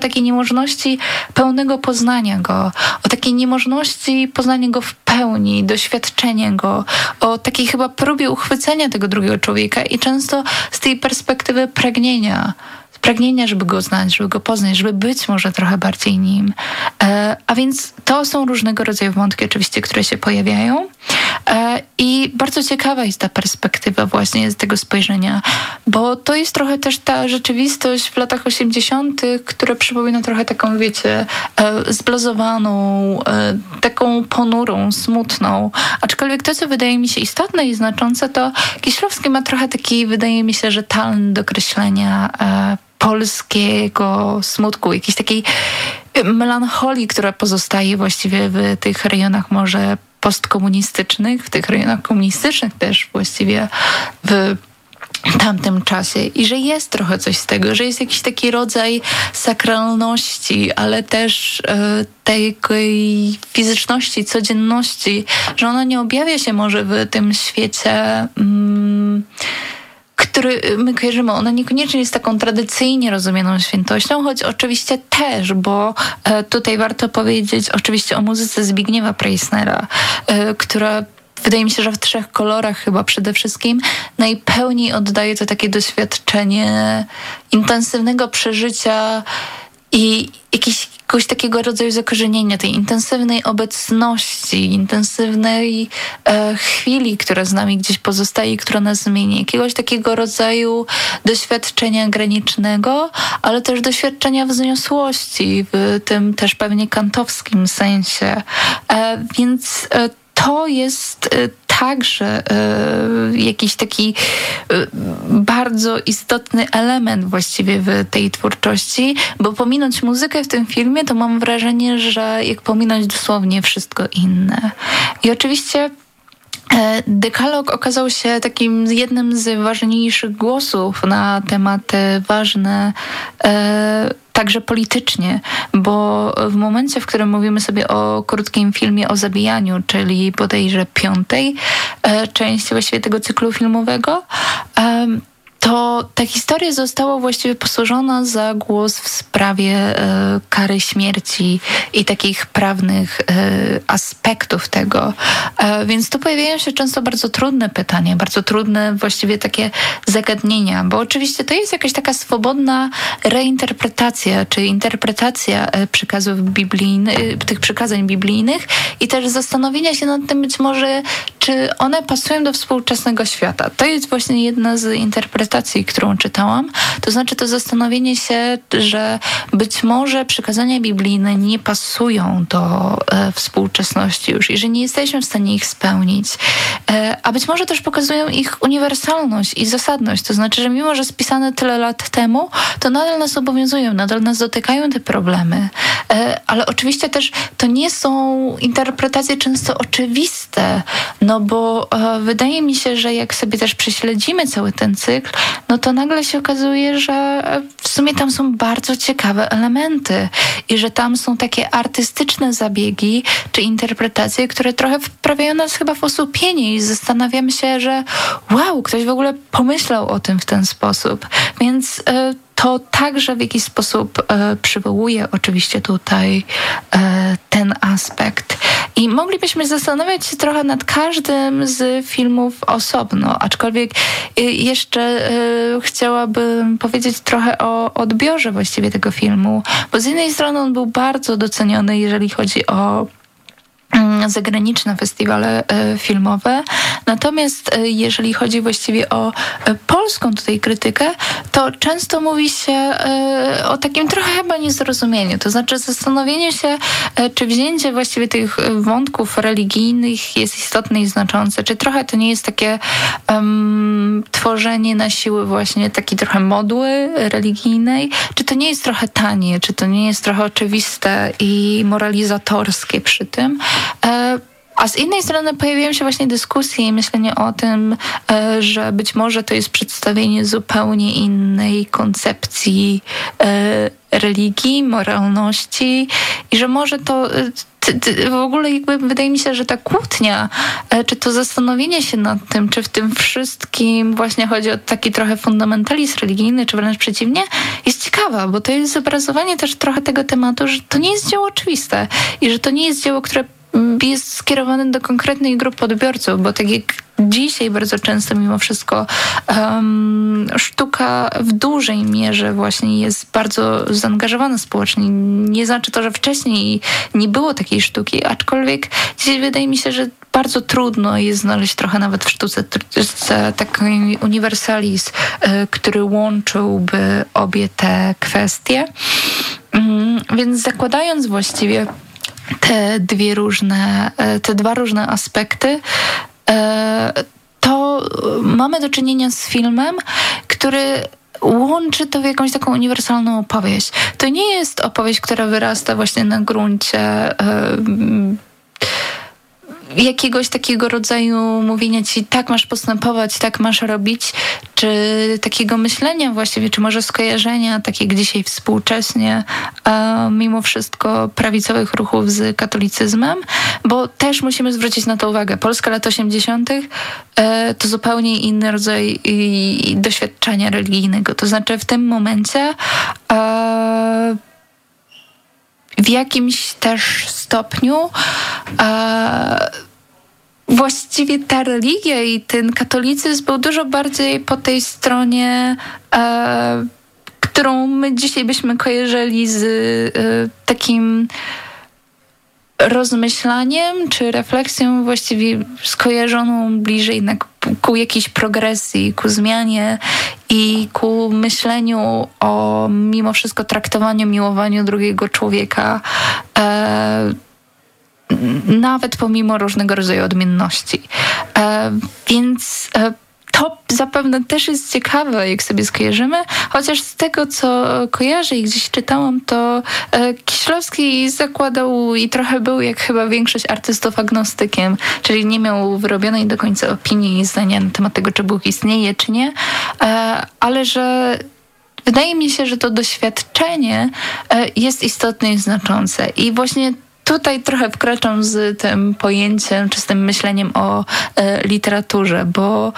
takiej niemożności pełnego poznania go, o takiej niemożności poznania go w pełni, doświadczenia go, o takiej chyba próbie uchwycenia tego drugiego człowieka i często z tej perspektywy pragnienia, żeby go znać, żeby go poznać, żeby być może trochę bardziej nim. A więc to są różnego rodzaju wątki oczywiście, które się pojawiają. I bardzo ciekawa jest ta perspektywa właśnie z tego spojrzenia, bo to jest trochę też ta rzeczywistość w latach 80., która przypomina trochę taką, wiecie, zblazowaną, taką ponurą, smutną. Aczkolwiek to, co wydaje mi się istotne i znaczące, to Kieślowski ma trochę taki, wydaje mi się, że talent do kreślenia polskiego smutku, jakiejś takiej melancholii, która pozostaje właściwie w tych rejonach może postkomunistycznych, w tych rejonach komunistycznych też właściwie w tamtym czasie i że jest trochę coś z tego, że jest jakiś taki rodzaj sakralności, ale też tej fizyczności, codzienności, że ona nie objawia się może w tym świecie który my kojarzymy, ona niekoniecznie jest taką tradycyjnie rozumianą świętością, choć oczywiście też, bo tutaj warto powiedzieć oczywiście o muzyce Zbigniewa Preissnera, która wydaje mi się, że w 3 kolorach chyba przede wszystkim najpełniej oddaje to takie doświadczenie intensywnego przeżycia i jakiegoś takiego rodzaju zakorzenienia, tej intensywnej obecności, intensywnej chwili, która z nami gdzieś pozostaje, która nas zmieni. Jakiegoś takiego rodzaju doświadczenia granicznego, ale też doświadczenia wzniosłości w tym też pewnie kantowskim sensie. Więc to jest także jakiś taki bardzo istotny element właściwie w tej twórczości, bo pominąć muzykę w tym filmie, to mam wrażenie, że jak pominąć dosłownie wszystko inne. I oczywiście Dekalog okazał się takim jednym z ważniejszych głosów na tematy ważne także politycznie, bo w momencie, w którym mówimy sobie o krótkim filmie o zabijaniu, czyli bodajże 5. części właściwie tego cyklu filmowego, to ta historia została właściwie posłużona za głos w sprawie kary śmierci i takich prawnych aspektów tego. Więc tu pojawiają się często bardzo trudne pytania, bardzo trudne właściwie takie zagadnienia, bo oczywiście to jest jakaś taka swobodna reinterpretacja, czy interpretacja przekazów biblijnych, tych przekazań biblijnych i też zastanowienia się nad tym być może, czy one pasują do współczesnego świata. To jest właśnie jedna z interpretacji, którą czytałam, to znaczy to zastanowienie się, że być może przekazania biblijne nie pasują do współczesności już i że nie jesteśmy w stanie ich spełnić, a być może też pokazują ich uniwersalność i zasadność, to znaczy, że mimo, że spisane tyle lat temu, to nadal nas obowiązują, nadal nas dotykają te problemy, ale oczywiście też to nie są interpretacje często oczywiste, no bo wydaje mi się, że jak sobie też prześledzimy cały ten cykl, no to nagle się okazuje, że w sumie tam są bardzo ciekawe elementy i że tam są takie artystyczne zabiegi czy interpretacje, które trochę wprawiają nas chyba w osłupienie i zastanawiamy się, że wow, ktoś w ogóle pomyślał o tym w ten sposób. Więc to także w jakiś sposób przywołuje oczywiście tutaj ten aspekt. I moglibyśmy zastanawiać się trochę nad każdym z filmów osobno, aczkolwiek jeszcze chciałabym powiedzieć trochę o odbiorze właściwie tego filmu, bo z jednej strony on był bardzo doceniony, jeżeli chodzi o zagraniczne festiwale filmowe. Natomiast jeżeli chodzi właściwie o polską tutaj krytykę, to często mówi się o takim trochę chyba niezrozumieniu. To znaczy zastanowienie się, czy wzięcie właściwie tych wątków religijnych jest istotne i znaczące, czy trochę to nie jest takie tworzenie na siłę właśnie takiej trochę modły religijnej, czy to nie jest trochę tanie, czy to nie jest trochę oczywiste i moralizatorskie przy tym. A z innej strony pojawiają się właśnie dyskusje i myślenie o tym, że być może to jest przedstawienie zupełnie innej koncepcji religii, moralności i że może to w ogóle jakby wydaje mi się, że ta kłótnia, czy to zastanowienie się nad tym, czy w tym wszystkim właśnie chodzi o taki trochę fundamentalizm religijny, czy wręcz przeciwnie, jest ciekawa, bo to jest zobrazowanie też trochę tego tematu, że to nie jest dzieło oczywiste i że to nie jest dzieło, które jest skierowane do konkretnej grupy odbiorców, bo tak jak dzisiaj bardzo często mimo wszystko sztuka w dużej mierze właśnie jest bardzo zaangażowana społecznie. Nie znaczy to, że wcześniej nie było takiej sztuki, aczkolwiek dzisiaj wydaje mi się, że bardzo trudno jest znaleźć trochę nawet w sztuce taki uniwersalizm, który łączyłby obie te kwestie. Więc zakładając właściwie te dwa różne aspekty, to mamy do czynienia z filmem, który łączy to w jakąś taką uniwersalną opowieść. To nie jest opowieść, która wyrasta właśnie na gruncie jakiegoś takiego rodzaju mówienia ci, tak masz postępować, tak masz robić, czy takiego myślenia właściwie, czy może skojarzenia, tak jak dzisiaj współcześnie, mimo wszystko prawicowych ruchów z katolicyzmem, bo też musimy zwrócić na to uwagę. Polska lat 80. To zupełnie inny rodzaj doświadczenia religijnego. To znaczy w tym momencie w jakimś też stopniu właściwie ta religia i ten katolicyzm był dużo bardziej po tej stronie, którą my dzisiaj byśmy kojarzyli z takim rozmyślaniem czy refleksją właściwie skojarzoną bliżej jednak ku jakiejś progresji, ku zmianie i ku myśleniu o mimo wszystko traktowaniu, miłowaniu drugiego człowieka, nawet pomimo różnego rodzaju odmienności. Więc to zapewne też jest ciekawe, jak sobie skojarzymy, chociaż z tego, co kojarzę i gdzieś czytałam, to Kieślowski zakładał i trochę był, jak chyba większość artystów, agnostykiem, czyli nie miał wyrobionej do końca opinii i zdania na temat tego, czy Bóg istnieje, czy nie, ale że wydaje mi się, że to doświadczenie jest istotne i znaczące. I właśnie tutaj trochę wkraczam z tym pojęciem, czy z tym myśleniem o literaturze, bo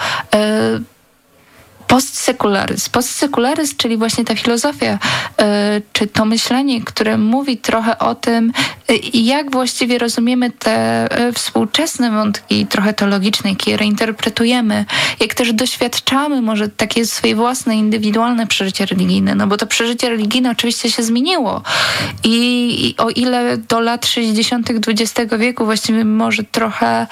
postsecularyzm, czyli właśnie ta filozofia, czy to myślenie, które mówi trochę o tym, jak właściwie rozumiemy te współczesne wątki, trochę teologiczne, jak je reinterpretujemy, jak też doświadczamy może takie swoje własne, indywidualne przeżycie religijne, no bo to przeżycie religijne oczywiście się zmieniło i o ile do lat 60. XX wieku właściwie może trochę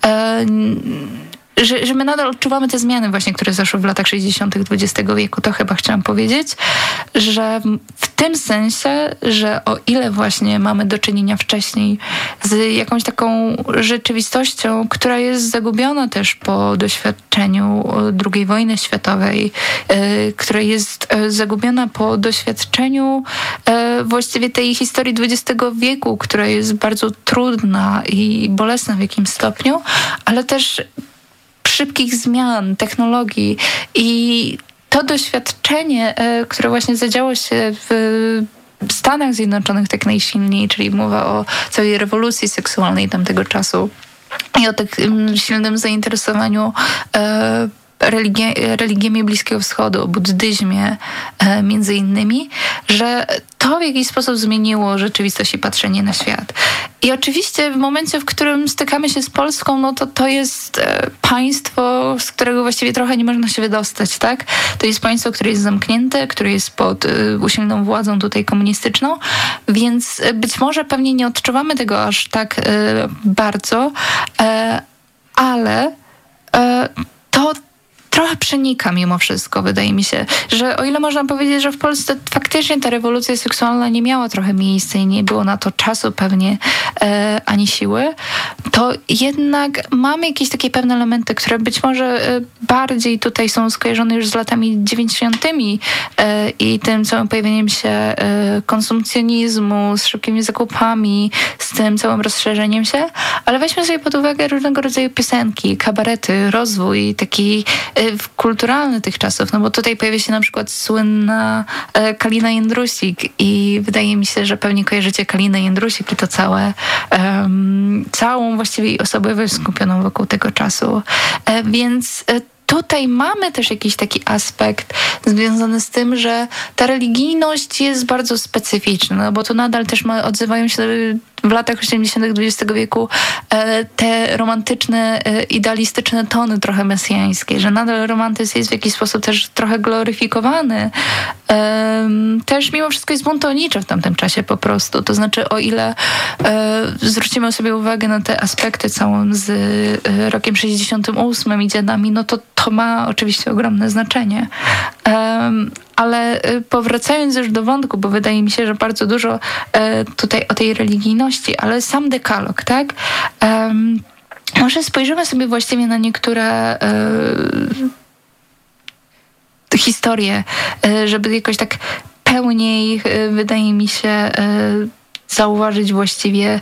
że my nadal odczuwamy te zmiany właśnie, które zaszły w latach 60. XX wieku, to chyba chciałam powiedzieć, że w tym sensie, że o ile właśnie mamy do czynienia wcześniej z jakąś taką rzeczywistością, która jest zagubiona też po doświadczeniu II wojny światowej, która jest zagubiona po doświadczeniu właściwie tej historii XX wieku, która jest bardzo trudna i bolesna w jakimś stopniu, ale też szybkich zmian, technologii i to doświadczenie, które właśnie zadziało się w Stanach Zjednoczonych tak najsilniej, czyli mowa o całej rewolucji seksualnej tamtego czasu i o takim silnym zainteresowaniu religiami Bliskiego Wschodu, o buddyzmie między innymi, że to w jakiś sposób zmieniło rzeczywistość i patrzenie na świat. I oczywiście w momencie, w którym stykamy się z Polską, no to jest państwo, z którego właściwie trochę nie można się wydostać, tak? To jest państwo, które jest zamknięte, które jest pod usilną władzą tutaj komunistyczną, więc być może pewnie nie odczuwamy tego aż tak bardzo, ale to trochę przenika mimo wszystko, wydaje mi się, że o ile można powiedzieć, że w Polsce faktycznie ta rewolucja seksualna nie miała trochę miejsca i nie było na to czasu pewnie ani siły, to jednak mamy jakieś takie pewne elementy, które być może bardziej tutaj są skojarzone już z latami 90. I tym całym pojawieniem się konsumpcjonizmu, z szybkimi zakupami, z tym całym rozszerzeniem się, ale weźmy sobie pod uwagę różnego rodzaju piosenki, kabarety, rozwój, taki kulturalny tych czasów, no bo tutaj pojawia się na przykład słynna Kalina Jędrusik i wydaje mi się, że pewnie kojarzycie Kalinę Jędrusik i to całą właściwie jej osobowość skupioną wokół tego czasu. Więc tutaj mamy też jakiś taki aspekt związany z tym, że ta religijność jest bardzo specyficzna, no bo to nadal też odzywają się w latach 80. XX wieku te romantyczne, idealistyczne tony trochę mesjańskie, że nadal romantyzm jest w jakiś sposób też trochę gloryfikowany. Też mimo wszystko jest buntowniczy w tamtym czasie po prostu. To znaczy, o ile zwrócimy sobie uwagę na te aspekty całym z rokiem 68 i dziadami, no to ma oczywiście ogromne znaczenie. Ale powracając już do wątku, bo wydaje mi się, że bardzo dużo tutaj o tej religijności, ale sam dekalog, tak? Może spojrzymy sobie właściwie na niektóre historie, żeby jakoś tak pełniej, wydaje mi się, zauważyć właściwie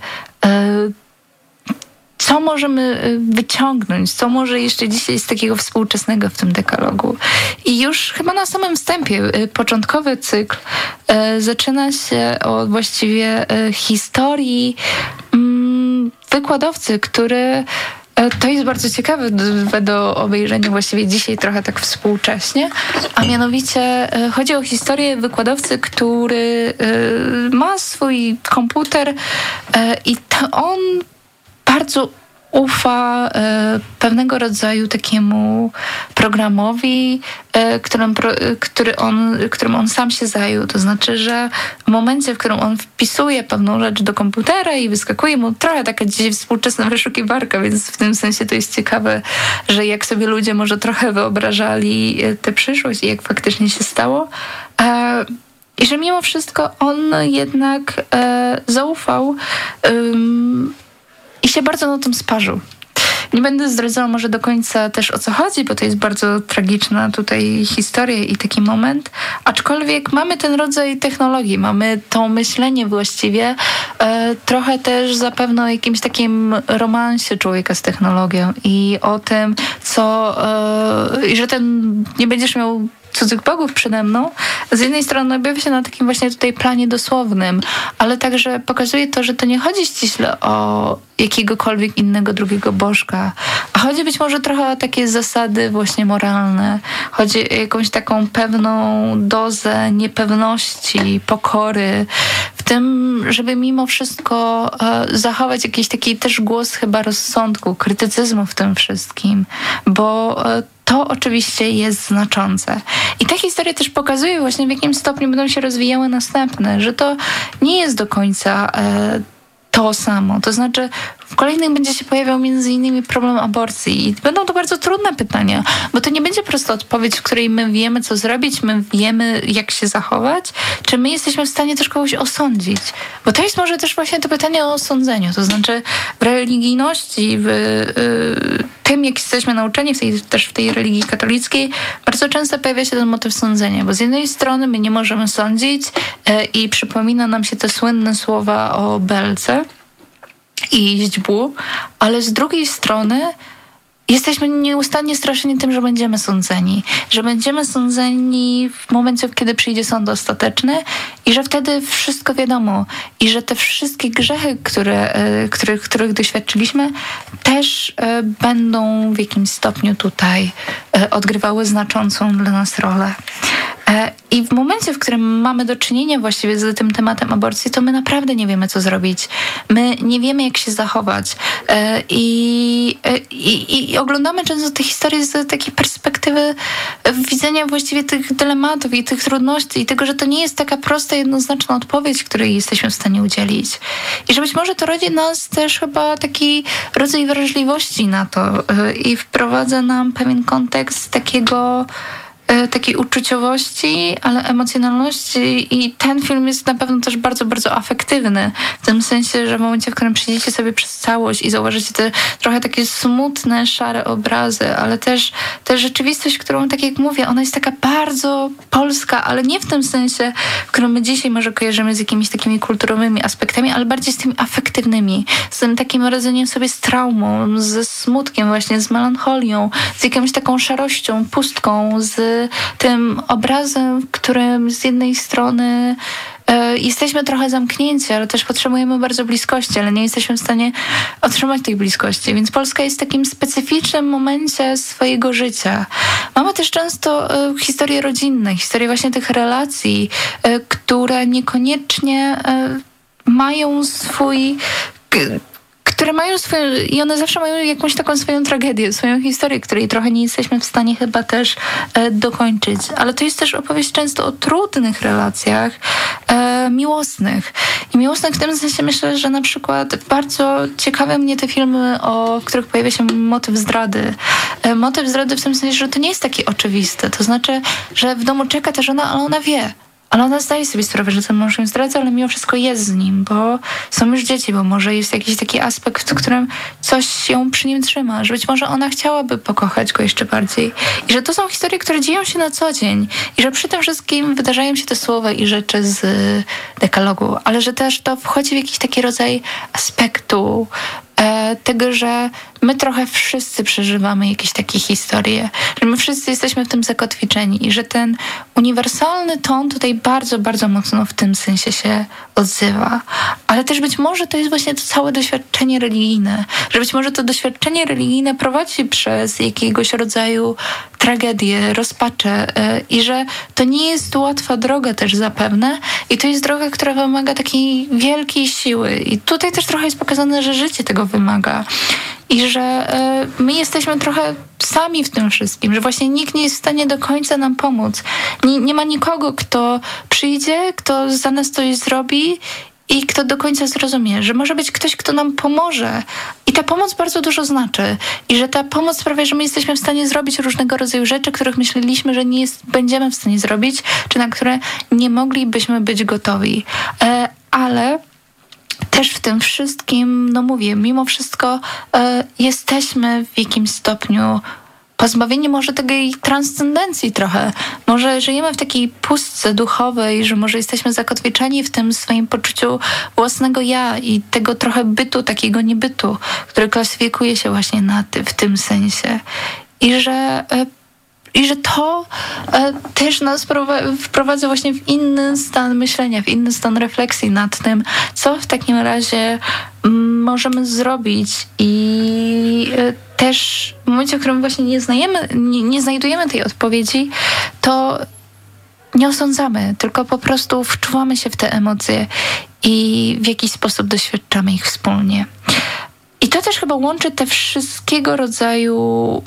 co możemy wyciągnąć, co może jeszcze dzisiaj z takiego współczesnego w tym dekalogu. I już chyba na samym wstępie początkowy cykl zaczyna się od właściwie historii wykładowcy, który to jest bardzo ciekawe do obejrzenia właściwie dzisiaj trochę tak współcześnie, a mianowicie chodzi o historię wykładowcy, który ma swój komputer i on bardzo ufa pewnego rodzaju takiemu programowi, którym on sam się zajął. To znaczy, że w momencie, w którym on wpisuje pewną rzecz do komputera i wyskakuje mu trochę taka dzisiaj współczesna wyszukiwarka, więc w tym sensie to jest ciekawe, że jak sobie ludzie może trochę wyobrażali tę przyszłość i jak faktycznie się stało. I że mimo wszystko on jednak zaufał i się bardzo na tym sparzył. Nie będę zdradzała może do końca też o co chodzi, bo to jest bardzo tragiczna tutaj historia i taki moment. Aczkolwiek mamy ten rodzaj technologii, mamy to myślenie właściwie trochę też zapewne o jakimś takim romansie człowieka z technologią i o tym, i że nie będziesz miał cudzych bogów przede mną, z jednej strony objawia się na takim właśnie tutaj planie dosłownym, ale także pokazuje to, że to nie chodzi ściśle o jakiegokolwiek innego drugiego bożka, a chodzi być może trochę o takie zasady właśnie moralne. Chodzi o jakąś taką pewną dozę niepewności, pokory, w tym, żeby mimo wszystko zachować jakiś taki też głos chyba rozsądku, krytycyzmu w tym wszystkim, bo to oczywiście jest znaczące. I ta historia też pokazuje właśnie, w jakim stopniu będą się rozwijały następne, że to nie jest do końca to samo. To znaczy w kolejnych będzie się pojawiał między innymi problem aborcji. I będą to bardzo trudne pytania, bo to nie będzie prosta odpowiedź, w której my wiemy, co zrobić, my wiemy, jak się zachować, czy my jesteśmy w stanie też kogoś osądzić. Bo to jest może też właśnie to pytanie o osądzeniu. To znaczy w religijności, w tym, jak jesteśmy nauczeni, też w tej religii katolickiej, bardzo często pojawia się ten motyw sądzenia, bo z jednej strony my nie możemy sądzić i przypomina nam się te słynne słowa o belce i źdźbłu, ale z drugiej strony jesteśmy nieustannie straszeni tym, że będziemy sądzeni w momencie, kiedy przyjdzie sąd ostateczny i że wtedy wszystko wiadomo i że te wszystkie grzechy, których doświadczyliśmy, też będą w jakimś stopniu tutaj odgrywały znaczącą dla nas rolę. I w momencie, w którym mamy do czynienia właściwie z tym tematem aborcji, to my naprawdę nie wiemy, co zrobić. My nie wiemy, jak się zachować. I oglądamy często te historie z takiej perspektywy widzenia właściwie tych dylematów i tych trudności i tego, że to nie jest taka prosta, jednoznaczna odpowiedź, której jesteśmy w stanie udzielić. I że być może to rodzi nas też chyba taki rodzaj wrażliwości na to i wprowadza nam pewien kontekst takiego takiej uczuciowości, ale emocjonalności i ten film jest na pewno też bardzo, bardzo afektywny. W tym sensie, że w momencie, w którym przejdziecie sobie przez całość i zauważycie te trochę takie smutne, szare obrazy, ale też rzeczywistość, którą, tak jak mówię, ona jest taka bardzo polska, ale nie w tym sensie, w którym my dzisiaj może kojarzymy z jakimiś takimi kulturowymi aspektami, ale bardziej z tymi afektywnymi, z tym takim radzeniem sobie z traumą, ze smutkiem właśnie, z melancholią, z jakąś taką szarością, pustką, z tym obrazem, w którym z jednej strony jesteśmy trochę zamknięci, ale też potrzebujemy bardzo bliskości, ale nie jesteśmy w stanie otrzymać tej bliskości. Więc Polska jest w takim specyficznym momencie swojego życia. Mamy też często historie rodzinne, historie właśnie tych relacji, które niekoniecznie mają swój... które mają swoją, i one zawsze mają jakąś taką swoją tragedię, swoją historię, której trochę nie jesteśmy w stanie chyba też dokończyć. Ale to jest też opowieść często o trudnych relacjach miłosnych. I miłosnych w tym sensie myślę, że na przykład bardzo ciekawe mnie te filmy, w których pojawia się motyw zdrady. Motyw zdrady w tym sensie, że to nie jest taki oczywisty. To znaczy, że w domu czeka ta żona, ale ona wie. Ale ona zdaje sobie sprawę, że ten mąż ją zdradza, ale mimo wszystko jest z nim, bo są już dzieci, bo może jest jakiś taki aspekt, w którym coś ją przy nim trzyma, że być może ona chciałaby pokochać go jeszcze bardziej. I że to są historie, które dzieją się na co dzień. I że przy tym wszystkim wydarzają się te słowa i rzeczy z dekalogu, ale że też to wchodzi w jakiś taki rodzaj aspektu tego, że my trochę wszyscy przeżywamy jakieś takie historie, że my wszyscy jesteśmy w tym zakotwiczeni i że ten uniwersalny ton tutaj bardzo, bardzo mocno w tym sensie się odzywa. Ale też być może to jest właśnie to całe doświadczenie religijne, że być może to doświadczenie religijne prowadzi przez jakiegoś rodzaju tragedię, rozpaczę i że to nie jest łatwa droga też zapewne i to jest droga, która wymaga takiej wielkiej siły i tutaj też trochę jest pokazane, że życie tego wymaga i że my jesteśmy trochę sami w tym wszystkim, że właśnie nikt nie jest w stanie do końca nam pomóc. Nie ma nikogo, kto przyjdzie, kto za nas coś zrobi i kto do końca zrozumie, że może być ktoś, kto nam pomoże. I ta pomoc bardzo dużo znaczy. I że ta pomoc sprawia, że my jesteśmy w stanie zrobić różnego rodzaju rzeczy, których myśleliśmy, że będziemy w stanie zrobić, czy na które nie moglibyśmy być gotowi. Ale też w tym wszystkim, no mówię, mimo wszystko jesteśmy w jakimś stopniu pozbawieni może tej transcendencji trochę. Może żyjemy w takiej pustce duchowej, że może jesteśmy zakotwiczeni w tym swoim poczuciu własnego ja i tego trochę bytu, takiego niebytu, który klasyfikuje się właśnie w tym sensie. I że to też nas wprowadza właśnie w inny stan myślenia, w inny stan refleksji nad tym, co w takim razie możemy zrobić i też w momencie, w którym właśnie nie znajdujemy tej odpowiedzi, to nie osądzamy, tylko po prostu wczuwamy się w te emocje i w jakiś sposób doświadczamy ich wspólnie. I to też chyba łączy te wszystkiego rodzaju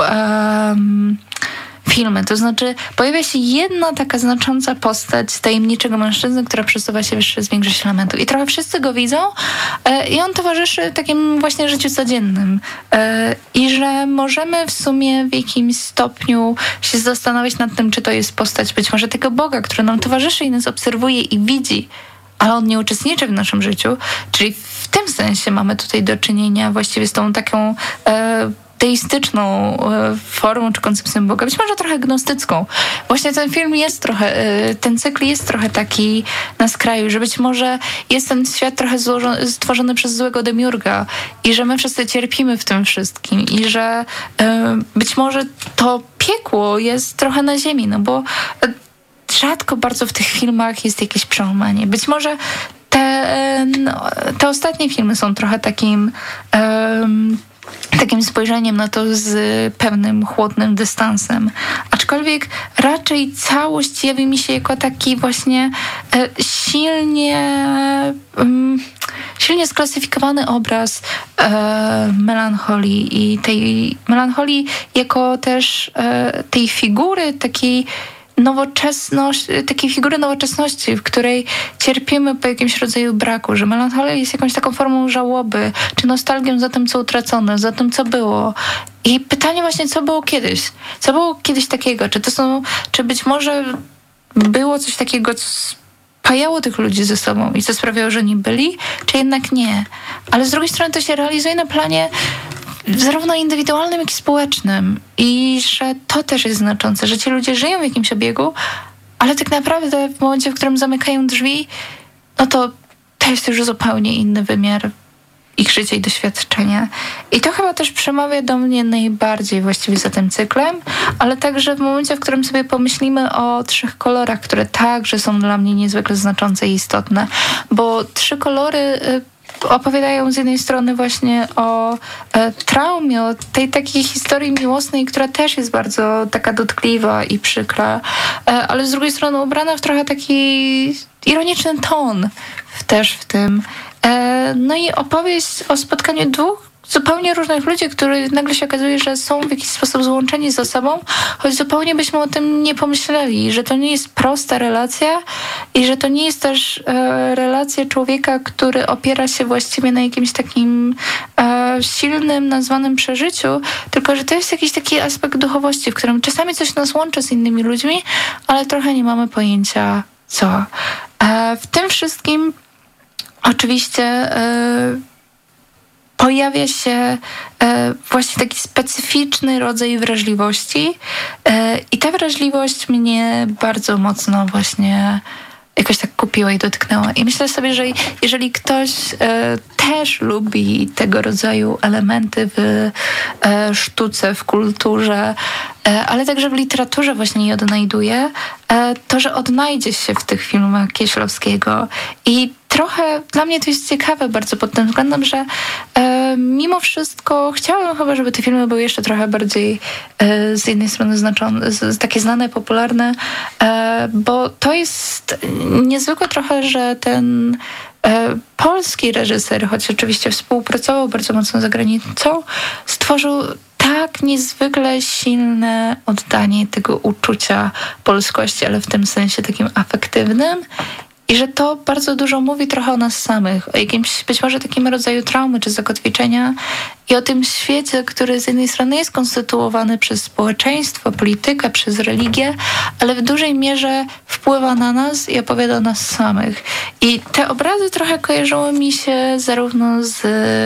filmy. To znaczy pojawia się jedna taka znacząca postać tajemniczego mężczyzny, która przesuwa się wyższe z większość elementu. I trochę wszyscy go widzą i on towarzyszy takim właśnie życiu codziennym. I że możemy w sumie w jakimś stopniu się zastanawiać nad tym, czy to jest postać być może tego Boga, który nam towarzyszy i nas obserwuje i widzi, ale on nie uczestniczy w naszym życiu. Czyli w tym sensie mamy tutaj do czynienia właściwie z tą taką teistyczną formą czy koncepcją Boga, być może trochę gnostycką. Właśnie ten film jest trochę, ten cykl jest trochę taki na skraju, że być może jest ten świat trochę stworzony przez złego demiurga i że my wszyscy cierpimy w tym wszystkim i że być może to piekło jest trochę na ziemi, no bo rzadko bardzo w tych filmach jest jakieś przełamanie. Być może te ostatnie filmy są trochę takim spojrzeniem na to z pewnym chłodnym dystansem. Aczkolwiek raczej całość jawi mi się jako taki właśnie silnie sklasyfikowany obraz melancholii i tej melancholii jako też tej figury takiej nowoczesność, takiej figury nowoczesności, w której cierpimy po jakimś rodzaju braku, że melancholia jest jakąś taką formą żałoby, czy nostalgią za tym, co utracone, za tym, co było. I pytanie właśnie, co było kiedyś? Co było kiedyś takiego? Czy być może było coś takiego, co spajało tych ludzi ze sobą i co sprawiało, że oni byli, czy jednak nie? Ale z drugiej strony to się realizuje na planie zarówno indywidualnym, jak i społecznym. I że to też jest znaczące, że ci ludzie żyją w jakimś obiegu, ale tak naprawdę w momencie, w którym zamykają drzwi, no to jest już zupełnie inny wymiar ich życia i doświadczenia. I to chyba też przemawia do mnie najbardziej właściwie za tym cyklem, ale także w momencie, w którym sobie pomyślimy o 3 kolorach, które także są dla mnie niezwykle znaczące i istotne, bo 3 kolory opowiadają z jednej strony właśnie o traumie, o tej takiej historii miłosnej, która też jest bardzo taka dotkliwa i przykra, ale z drugiej strony ubrana w trochę taki ironiczny ton też w tym. No i opowieść o spotkaniu 2 zupełnie różnych ludzi, którzy nagle się okazuje, że są w jakiś sposób złączeni ze sobą, choć zupełnie byśmy o tym nie pomyśleli, że to nie jest prosta relacja i że to nie jest też relacja człowieka, który opiera się właściwie na jakimś takim silnym, nazwanym przeżyciu, tylko że to jest jakiś taki aspekt duchowości, w którym czasami coś nas łączy z innymi ludźmi, ale trochę nie mamy pojęcia co. W tym wszystkim oczywiście pojawia się właśnie taki specyficzny rodzaj wrażliwości i ta wrażliwość mnie bardzo mocno właśnie jakoś tak kupiła i dotknęła. I myślę sobie, że jeżeli ktoś też lubi tego rodzaju elementy w sztuce, w kulturze, ale także w literaturze właśnie je odnajduje, to, że odnajdzie się w tych filmach Kieślowskiego. I trochę dla mnie to jest ciekawe bardzo pod tym względem, że mimo wszystko chciałabym chyba, żeby te filmy były jeszcze trochę bardziej z jednej strony takie znane, popularne, bo to jest niezwykłe trochę, że ten polski reżyser, choć oczywiście współpracował bardzo mocno za granicą, stworzył tak niezwykle silne oddanie tego uczucia polskości, ale w tym sensie takim afektywnym. I że to bardzo dużo mówi trochę o nas samych, o jakimś być może takim rodzaju traumy czy zakotwiczenia i o tym świecie, który z jednej strony jest konstytuowany przez społeczeństwo, politykę, przez religię, ale w dużej mierze wpływa na nas i opowiada o nas samych. I te obrazy trochę kojarzyły mi się zarówno z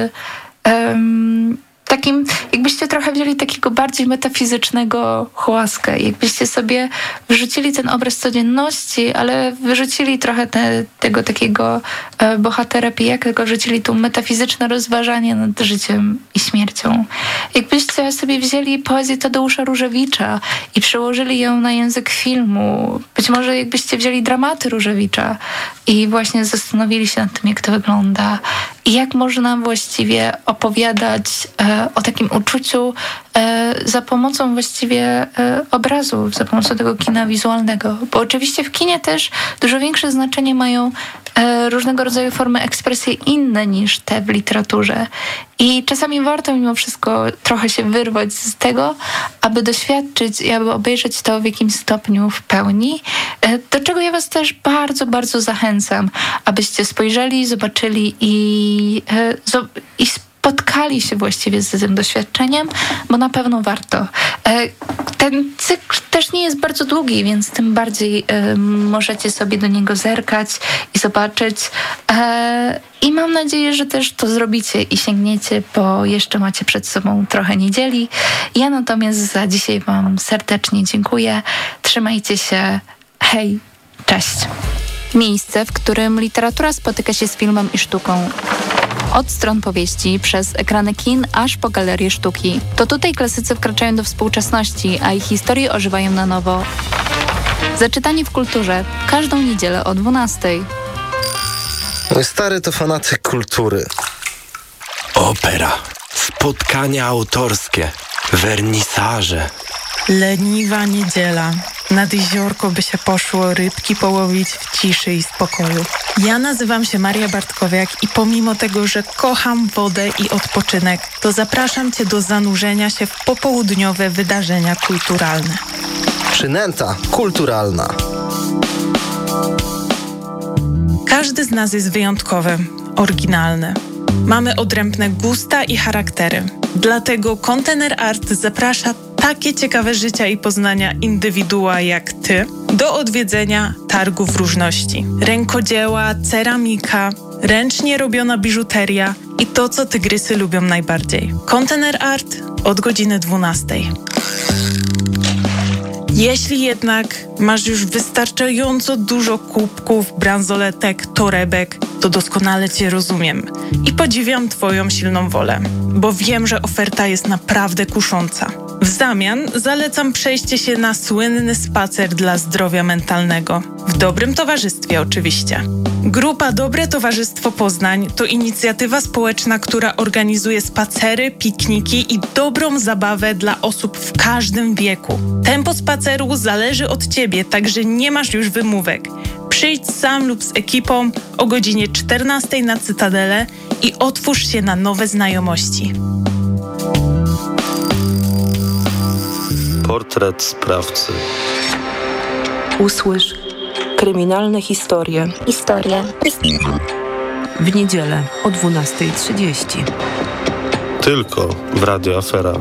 takim, jakbyście trochę wzięli takiego bardziej metafizycznego Chłaskę. Jakbyście sobie wyrzucili ten obraz codzienności, ale wyrzucili trochę tego takiego bohatera pijaka, tylko wrzucili tu metafizyczne rozważanie nad życiem i śmiercią. Jakbyście sobie wzięli poezję Tadeusza Różewicza i przełożyli ją na język filmu, być może jakbyście wzięli dramaty Różewicza i właśnie zastanowili się nad tym, jak to wygląda i jak można właściwie opowiadać o takim uczuciu za pomocą właściwie obrazów, za pomocą tego kina wizualnego. Bo oczywiście w kinie też dużo większe znaczenie mają różnego rodzaju formy ekspresji inne niż te w literaturze. I czasami warto mimo wszystko trochę się wyrwać z tego, aby doświadczyć i aby obejrzeć to w jakimś stopniu w pełni, do czego ja was też bardzo, bardzo zachęcam, abyście spojrzeli, zobaczyli i spotkali się właściwie z tym doświadczeniem, bo na pewno warto. Ten cykl też nie jest bardzo długi, więc tym bardziej możecie sobie do niego zerkać i zobaczyć. I mam nadzieję, że też to zrobicie i sięgniecie, bo jeszcze macie przed sobą trochę niedzieli. Ja natomiast za dzisiaj wam serdecznie dziękuję. Trzymajcie się. Hej, cześć. Miejsce, w którym literatura spotyka się z filmem i sztuką. Od stron powieści, przez ekrany kin, aż po galerie sztuki. To tutaj klasycy wkraczają do współczesności, a ich historie ożywają na nowo. Zaczytanie w kulturze. Każdą niedzielę o 12:00. Mój stary to fanatyk kultury. Opera, spotkania autorskie, wernisaże. Leniwa niedziela. Nad jeziorko by się poszło rybki połowić w ciszy i spokoju. Ja nazywam się Maria Bartkowiak i pomimo tego, że kocham wodę i odpoczynek, to zapraszam Cię do zanurzenia się w popołudniowe wydarzenia kulturalne. Przynęta kulturalna. Każdy z nas jest wyjątkowy, oryginalny. Mamy odrębne gusta i charaktery. Dlatego Kontener Art zaprasza takie ciekawe życia i poznania indywidua jak ty do odwiedzenia targów różności. Rękodzieła, ceramika, ręcznie robiona biżuteria i to, co tygrysy lubią najbardziej. Kontener Art od godziny 12. Jeśli jednak masz już wystarczająco dużo kubków, bransoletek, torebek, to doskonale cię rozumiem i podziwiam twoją silną wolę, bo wiem, że oferta jest naprawdę kusząca. W zamian zalecam przejście się na słynny spacer dla zdrowia mentalnego. W dobrym towarzystwie oczywiście. Grupa Dobre Towarzystwo Poznań to inicjatywa społeczna, która organizuje spacery, pikniki i dobrą zabawę dla osób w każdym wieku. Tempo spaceru zależy od ciebie, także nie masz już wymówek. Przyjdź sam lub z ekipą o godzinie 14 na Cytadelę i otwórz się na nowe znajomości. Portret sprawcy. Usłysz kryminalne historie. W niedzielę o 12:30. Tylko w Radio Afera.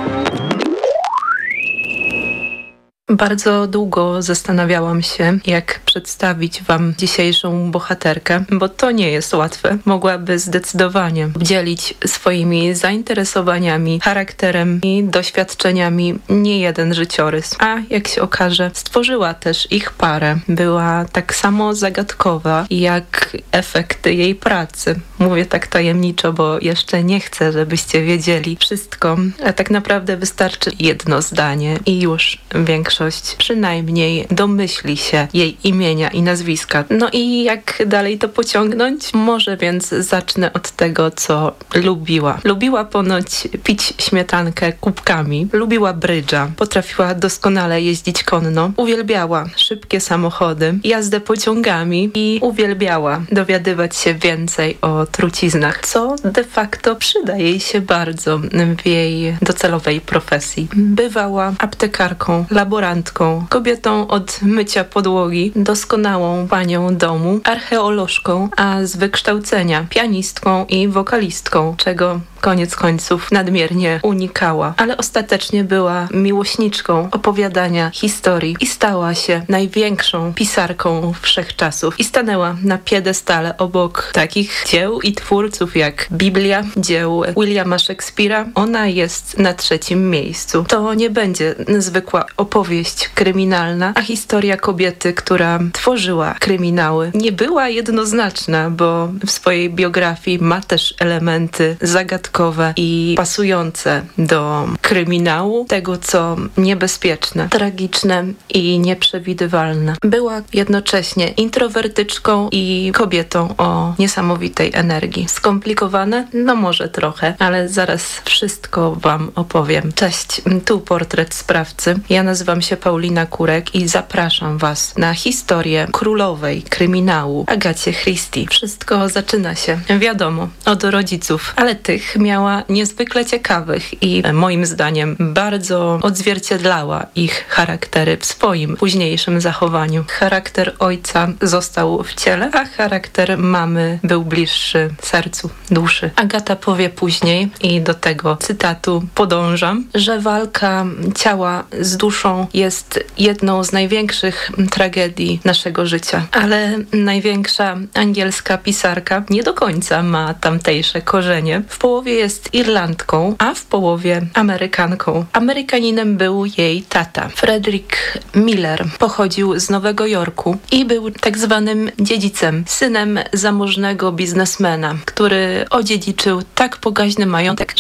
Bardzo długo zastanawiałam się, jak przedstawić wam dzisiejszą bohaterkę, bo to nie jest łatwe. Mogłaby zdecydowanie dzielić swoimi zainteresowaniami, charakterem i doświadczeniami niejeden życiorys. A jak się okaże, stworzyła też ich parę. Była tak samo zagadkowa, jak efekty jej pracy. Mówię tak tajemniczo, bo jeszcze nie chcę, żebyście wiedzieli wszystko, a tak naprawdę wystarczy jedno zdanie i już większość przynajmniej domyśli się jej imienia i nazwiska. No i jak dalej to pociągnąć? Może więc zacznę od tego, co lubiła. Lubiła ponoć pić śmietankę kubkami, lubiła brydża, potrafiła doskonale jeździć konno, uwielbiała szybkie samochody, jazdę pociągami i uwielbiała dowiadywać się więcej o truciznach, co de facto przyda jej się bardzo w jej docelowej profesji. Bywała aptekarką, laborantką, kobietą od mycia podłogi, doskonałą panią domu, archeolożką, a z wykształcenia pianistką i wokalistką, czego koniec końców nadmiernie unikała, ale ostatecznie była miłośniczką opowiadania historii i stała się największą pisarką wszechczasów i stanęła na piedestale obok takich dzieł i twórców jak Biblia, dzieł Williama Shakespeare'a. Ona jest na 3. miejscu. To nie będzie zwykła opowieść kryminalna, a historia kobiety, która tworzyła kryminały. Nie była jednoznaczna, bo w swojej biografii ma też elementy zagadkowe i pasujące do kryminału, tego co niebezpieczne, tragiczne i nieprzewidywalne. Była jednocześnie introwertyczką i kobietą o niesamowitej energii. Skomplikowane? No może trochę, ale zaraz wszystko wam opowiem. Cześć, tu portret sprawcy. Ja nazywam się Paulina Kurek i zapraszam was na historię królowej kryminału Agacie Christie. Wszystko zaczyna się, wiadomo, od rodziców, ale tych miała niezwykle ciekawych i moim zdaniem bardzo odzwierciedlała ich charaktery w swoim późniejszym zachowaniu. Charakter ojca został w ciele, a charakter mamy był bliższy sercu, duszy. Agata powie później, i do tego cytatu podążam, że walka ciała z duszą jest jedną z największych tragedii naszego życia. Ale największa angielska pisarka nie do końca ma tamtejsze korzenie. W połowie jest Irlandką, a w połowie Amerykanką. Amerykaninem był jej tata. Frederick Miller pochodził z Nowego Jorku i był tak zwanym dziedzicem, synem zamożnego biznesmena, który odziedziczył tak pokaźny majątek,